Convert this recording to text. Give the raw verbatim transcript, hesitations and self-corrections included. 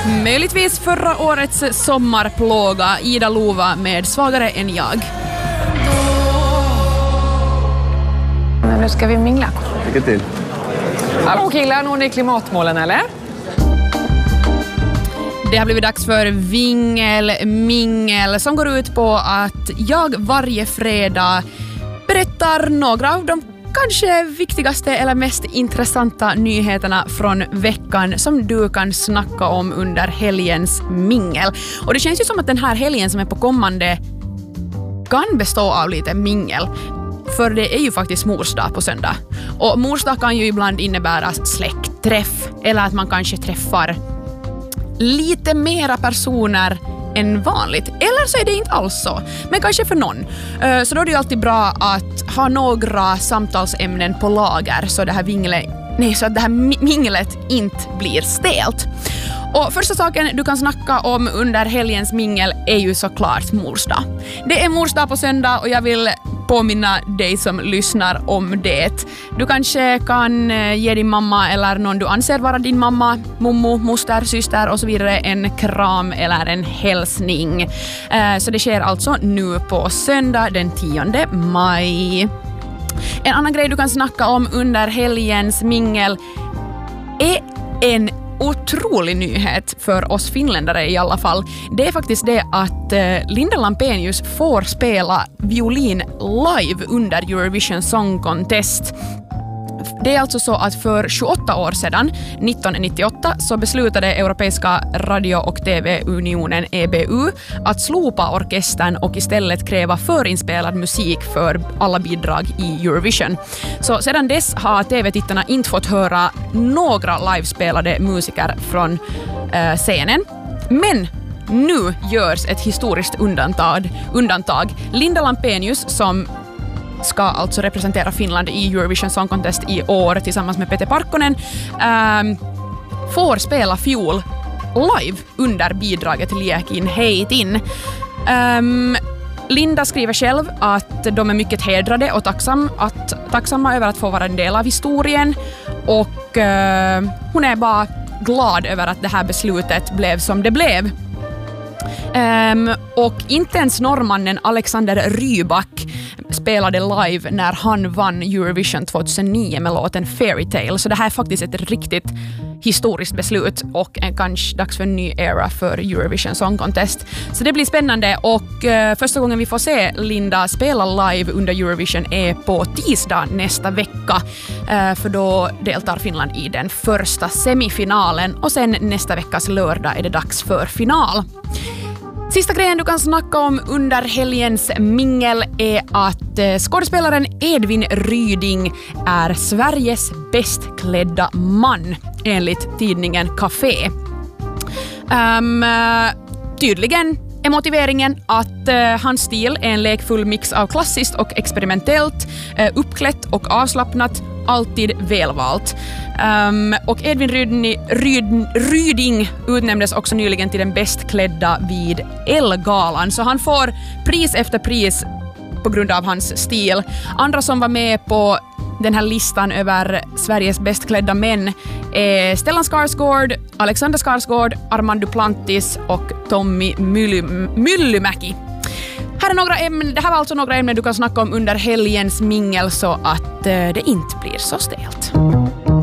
Möjligtvis förra årets sommarplåga, Ida Lova med Svagare än jag. Men nu ska vi mingla. Lycka till. Hallå killar, når ni klimatmålen eller? Det har blivit dags för Vingel Mingel som går ut på att jag varje fredag berättar några av de kanske viktigaste eller mest intressanta nyheterna från veckan som du kan snacka om under helgens mingel. Och det känns ju som att den här helgen som är på kommande kan bestå av lite mingel. För det är ju faktiskt morsdag på söndag. Och morsdag kan ju ibland innebära släktträff eller att man kanske träffar lite mera personer än vanligt. Eller så är det inte alls så. Men kanske för någon. Så då är det ju alltid bra att ha några samtalsämnen på lager så det här vinglet, nej, så att det här minglet inte blir stelt. Och första saken du kan snacka om under helgens mingel är ju såklart morsdag. Det är morsdag på söndag och jag vill påminna dig som lyssnar om det. Du kanske kan ge din mamma eller någon du anser vara din mamma, mommo, moster, syster och så vidare en kram eller en hälsning. Så det sker alltså nu på söndag den tionde maj. En annan grej du kan snacka om under helgens mingel är en otrolig nyhet för oss finländare i alla fall. Det är faktiskt det att eh, Linda Lampenius får spela violin live under Eurovision Song Contest. Det är alltså så att för tjugoåtta år sedan, nittonhundranittioåtta, så beslutade Europeiska radio- och tv-unionen E B U att slopa orkestern och istället kräva förinspelad musik för alla bidrag i Eurovision. Så sedan dess har tv-tittarna inte fått höra några livespelade musiker från eh, scenen. Men nu görs ett historiskt undantag. undantag. Linda Lampenius, som ska alltså representera Finland i Eurovision Song Contest i år tillsammans med Peter Parkkonen, ähm, får spela fiol live under bidraget Liekin heitin. Ähm, Linda skriver själv att de är mycket hedrade och tacksam att, tacksamma över att få vara en del av historien och äh, hon är bara glad över att det här beslutet blev som det blev. Um, och inte ens norrmannen Alexander Rybak spelade live när han vann Eurovision tjugohundranio med låten Fairy Tale. Så det här är faktiskt ett riktigt historiskt beslut och en kanske dags för en ny era för Eurovision Song Contest. Så det blir spännande och uh, första gången vi får se Linda spela live under Eurovision är på tisdag nästa vecka. Uh, för då deltar Finland i den första semifinalen och sen nästa veckas lördag är det dags för final. Sista grejen du kan snacka om under helgens mingel är att skådespelaren Edvin Ryding är Sveriges bäst klädda man enligt tidningen Café. Um, tydligen är motiveringen att uh, hans stil är en lekfull mix av klassiskt och experimentellt, uh, uppklätt och avslappnat, alltid välvalt. Um, och Edvin Ryding, Ryd, Ryding utnämndes också nyligen till den bäst klädda vid Elle-galan. Så han får pris efter pris på grund av hans stil. Andra som var med på den här listan över Sveriges bäst klädda män är Stellan Skarsgård, Alexander Skarsgård, Armand Duplantis och Tommy Myllymäki. Här är några ämnen, det här var alltså några ämnen du kan snacka om under helgens mingel så att eh, det inte blir så stelt.